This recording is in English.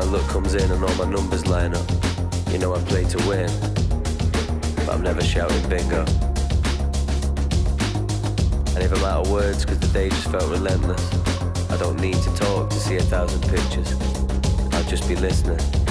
luck comes in and all my numbers line up. You know I play to win, but I'm never shouting bingo. And if I'm out of words cause the day just felt relentless, I don't need to talk to see 1,000 pictures. I'll just be listening.